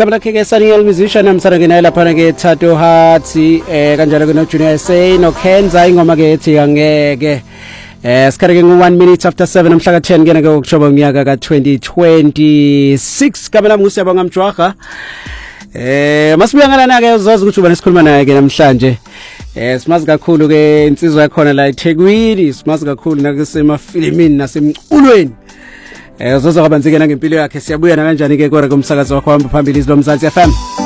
igama lakhe ke Sunny Musician namsana ke naye lapha ke Thato Hearts kanjalo ke no Junior SA no Kenza ingoma ke ethi angeke sikhathi ke ngu 1 minute after 7 namhla ka 10 ke ukushoba unyaka ka 2026 igama lami usiyabonga Mjwaha masibuya ngalana ke uzazi ukuthi uba nesikhuluma naye ke namhlanje simazi kakhulu ke insizwa yakhona la eThekwini simazi kakhulu nakusemafilmini nasemculweni uzoza kabanzi ke ngempilo yakhe siyabuya na kanjani ke kore kumsakazo wakho hamba phambili izilo Mzansi FM